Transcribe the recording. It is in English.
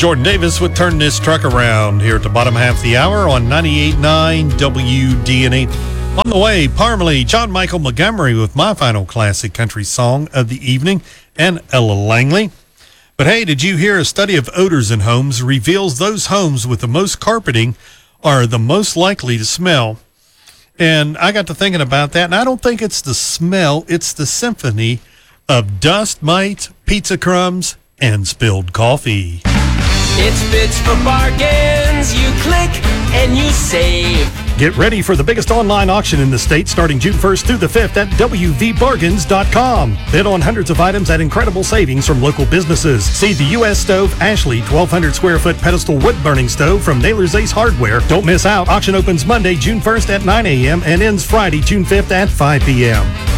Jordan Davis with Turn This Truck Around here at the bottom half of the hour on 98.9 WDNE. On the way, Parmalee, John Michael Montgomery with my final classic country song of the evening, and Ella Langley. But hey, did you hear a study of odors in homes reveals those homes with the most carpeting are the most likely to smell? And I got to thinking about that, and I don't think it's the smell, it's the symphony of dust mites, pizza crumbs, and spilled coffee. It's Bits for Bargains. You click and you save. Get ready for the biggest online auction in the state starting June 1st through the 5th at WVBargains.com. Bid on hundreds of items at incredible savings from local businesses. See the U.S. Stove Ashley 1,200 square foot pedestal wood burning stove from Naylor's Ace Hardware. Don't miss out. Auction opens Monday, June 1st at 9 a.m. and ends Friday, June 5th at 5 p.m.